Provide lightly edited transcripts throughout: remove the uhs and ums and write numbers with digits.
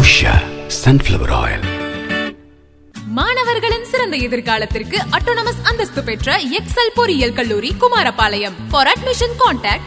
Usha sunflower oil. மாணவர்களின் சிறந்த எதிர்காலத்திற்கு அட்டானமஸ் அந்தஸ்து பெற்ற எக்ஸல் பொறியியல் கல்லூரி குமாரபாளையம். For admission contact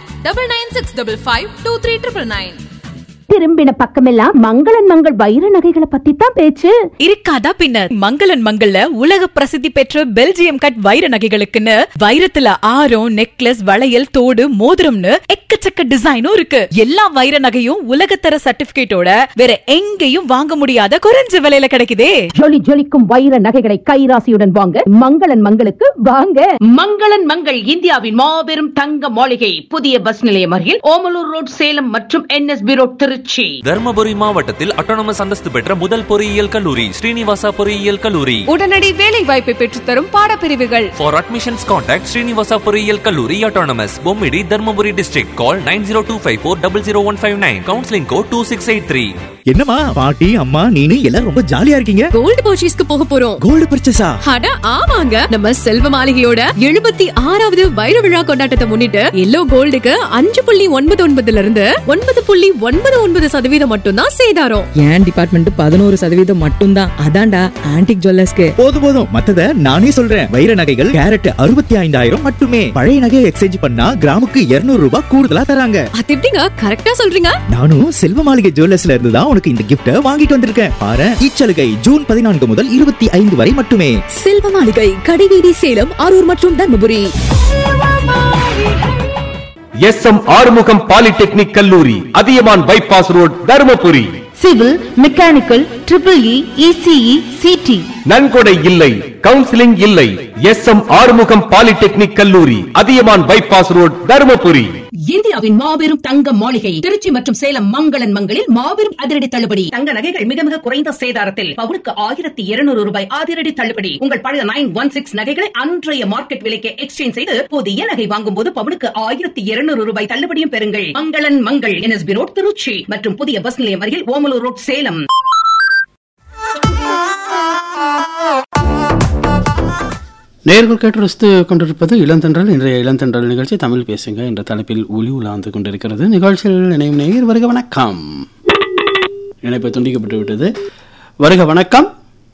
9965523999. திரும்பின பக்கமெல்லாம் மங்களன் மங்கள் வைர நகைகளை பத்தி தான் பேச்சு. இருக்காதா பின்ன? மங்களன் மங்கள்ல உலக பிரசித்தி பெற்ற பெல்ஜியம் கட் வைர நகைகளுக்குன்னு வைரத்துல ஆரம், நெக்லஸ், வளையல், தோடு, மோதிரம்னு எக்கச்சக்க டிசைனும் இருக்கு. எல்லா வைர நகையும் உலகத்தர சர்டிபிகேட்டோட வேற எங்கேயும் வாங்க முடியாத குறைஞ்ச விலையில கிடைக்குதே. ஜொலி ஜொலிக்கும் வைர நகைகளை கைராசியுடன் வாங்க மங்களன் மங்களுக்கு வாங்க. மங்களன் மங்கள் இந்தியாவின் மாபெரும் தங்க மாளிகை, புதிய பஸ் நிலையம் அருகில் ஓமலூர் ரோட், சேலம் மற்றும் NSB ரோட், திருச்சி. தர்மபுரி மாவட்டத்தில் அட்டானமஸ் அந்தஸ்து பெற்ற முதல் பொறியியல் கல்லூரி ஸ்ரீனிவாசா பொறியியல் கல்லூரி. உடனடி வேலை வாய்ப்பை பெற்றுத்தரும் பாடப்பிரிவுகள். ஃபார் அட்மிஷன்ஸ் கான்டாக்ட் ஸ்ரீனிவாசா பொறியியல் கல்லூரி அட்டானமஸ், பொம்மிடி, தர்மபுரி டிஸ்ட்ரிக்ட். கால் 9025400159. Counselling code 2683. என்னம்மா பாட்டி, அம்மா, நீனு எல்லாரும் ரொம்ப ஜாலியா இருக்கீங்க. கோல்டு பர்ச்சேஸ்க்கு போக போறோம். கோல்டு பர்ச்சேஸா? அட ஆமாங்க, நம்ம செல்வ மாளிகையோட 76வது வைர விழா கொண்டாட்டத்தை முன்னிட்டு எல்லோ கோல்டுக்கு 5.99 இருந்து 9.99% மட்டும் தான் சேதாரம். என் டிபார்ட்மெண்ட் 11% மட்டும் தான். அதான்டா ஆன்டிக் ஜுவல்லர்ஸ்க்கு. போதும் மத்தத நானே சொல்றேன். வைர நகைகள் கேரட் 65,000 மட்டுமே. பழைய நகையை எக்ஸ்சேஞ்ச் பண்ணா கிராமுக்கு 200 ரூபாய் கூடுதலா தராங்க. அது எப்படிங்க கரெக்டா சொல்றீங்க? நானும் செல்வ மாளிகை ஜுவல்லர்ஸ்ல இருந்து தான் உனக்கு இந்த கிஃப்ட வாங்கிட்டு வந்திருக்கேன். பாரு, இச்சலுகை ஜூன் 14 முதல் 25 வரை மட்டுமே. செல்வ மாளிகை, கடைவீதி, சேலம், அரூர் மற்றும் தர்மபுரி. SM ஆறுமுகம் பாலிடெக்னிக் கல்லூரி, Athiyaman bypass road, Dharmapuri. Civil, mechanical, EEE, ECE, CT. நன்கொடை இல்லை, கவுன்சிலிங் இல்லை. SM ஆறுமுகம் பாலிடெக்னிக் கல்லூரி, அதியமான் பைபாஸ் ரோட், தர்மபுரி. இந்தியாவின் மாபெரும் தங்க மாளிகை, திருச்சி மற்றும் சேலம் மங்களன் மங்களில் மாபெரும் அதிரடி தள்ளுபடி. தங்க நகைகள் மிக மிக குறைந்த சேதாரத்தில் பவுனுக்கு 1200 ரூபாய் அதிரடி தள்ளுபடி. உங்கள் பழைய 916 நகைகளை அன்றைய மார்க்கெட் விலைக்கு எக்ஸ்சேஞ்ச் செய்து புதிய நகை வாங்கும் போது பவுனுக்கு 1200 ரூபாய் தள்ளுபடியும் பெறுங்கள். மங்களன் மங்கள், NSB ரோட், திருச்சி மற்றும் புதிய பஸ் நிலையம் அருகில் ஓமலூர் ரோட், சேலம். நேர்கள் கேட்டு ரசித்து கொண்டிருப்பது இளந்தென்றல். இன்றைய இளந்தென்றல் நிகழ்ச்சி தமிழ் பேசுங்க என்ற தலைப்பில் ஒலி உலாந்து கொண்டிருக்கிறது. நிகழ்ச்சியில் இணையும் நேயர் வருக வணக்கம். இணைப்பு துண்டிக்கப்பட்டு விட்டது. வருக வணக்கம்.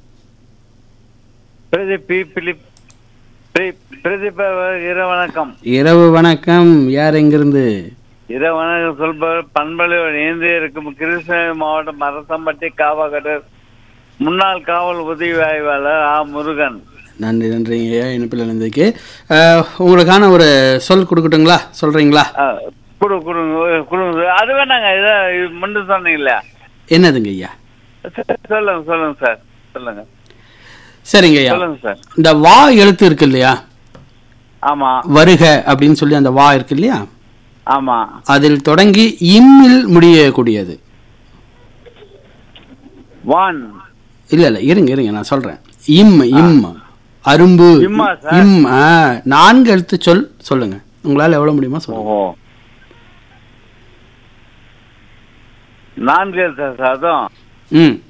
இரவு வணக்கம். யார் எங்கிருந்து? இரவு வணக்கம் சொல்பவர் பண்பலையோடு இணைந்து இருக்கும் கிருஷ்ணகிரி மாவட்டம் அரசம்பட்டி காவாக்கடர் முன்னாள் காவல் உதவி ஆய்வாளர் முருகன். நன்றி நன்றிங்க இணைப்பில் இணைந்ததுக்கு. உங்களுக்கான ஒரு சொல் கொடுக்கட்டுங்களா? சொல்றீங்களா? அது வேணாங்க, இதை முன்னு சொன்னீங்களா? என்னதுங்க ஐயா? சொல்லுங்க சார், சொல்லுங்க. சரிங்க ஐயா, சொல்லுங்க சார். இந்த வா எழுத்து இருக்கு இல்லையா? ஆமா. வருக அப்படின்னு சொல்லி அந்த வா இருக்கு இல்லையா? ஆமா. அதில் தொடங்கி இம்மில் முடியக்கூடியது. வான். இல்ல இருங்க நான் சொல்றேன். இம் அரும்பு. இம் 4 எழுத்து சொல் சொல்லுங்க. உங்களால எவ்வளவு முடியுமா சொல்லுங்க. 4 எழுத்து.